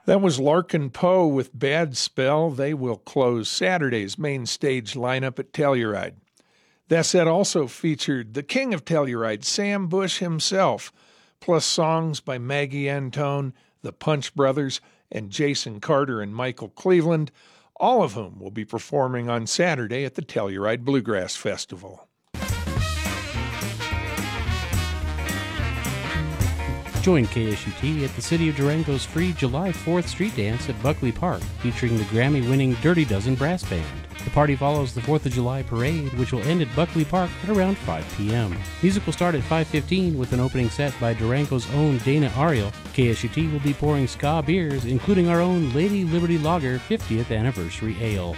That was Larkin Poe with Bad Spell. They will close Saturday's main stage lineup at Telluride. That set also featured the king of Telluride, Sam Bush himself, plus songs by Maggie Antone, the Punch Brothers, and Jason Carter and Michael Cleveland, all of whom will be performing on Saturday at the Telluride Bluegrass Festival. Join KSUT at the City of Durango's free July 4th street dance at Buckley Park, featuring the Grammy-winning Dirty Dozen Brass Band. The party follows the 4th of July parade, which will end at Buckley Park at around 5 p.m. Music will start at 5:15 with an opening set by Durango's own Dana Ariel. KSUT will be pouring ska beers, including our own Lady Liberty Lager 50th Anniversary Ale.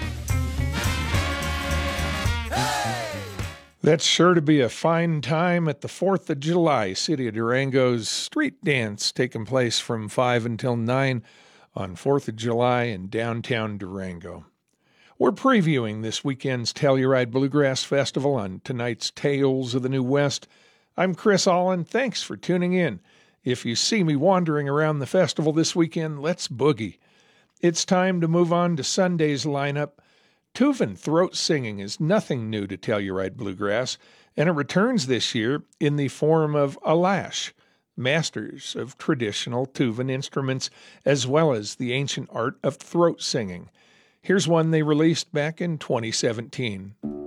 That's sure to be a fine time at the 4th of July, City of Durango's street dance, taking place from 5 until 9 on 4th of July in downtown Durango. We're previewing this weekend's Telluride Bluegrass Festival on tonight's Tales of the New West. I'm Chris Allen. Thanks for tuning in. If you see me wandering around the festival this weekend, let's boogie. It's time to move on to Sunday's lineup. Tuvan throat singing is nothing new to Telluride Bluegrass, and it returns this year in the form of Alash, masters of traditional Tuvan instruments, as well as the ancient art of throat singing. Here's one they released back in 2017.